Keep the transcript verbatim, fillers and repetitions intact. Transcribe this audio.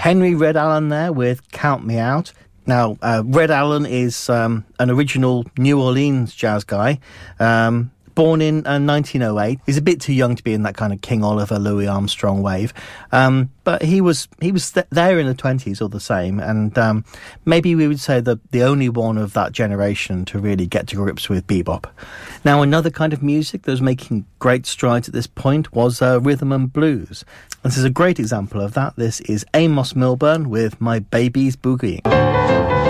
Henry Red Allen there with Count Me Out. Now, uh, Red Allen is um, an original New Orleans jazz guy, um, born in uh, nineteen oh eight. He's a bit too young to be in that kind of King Oliver, Louis Armstrong wave, um, but he was he was th- there in the twenties all the same, and um, maybe we would say the, the only one of that generation to really get to grips with bebop. Now, another kind of music that was making great strides at this point was uh, rhythm and blues. This is a great example of that. This is Amos Milburn with My Baby's Boogieing.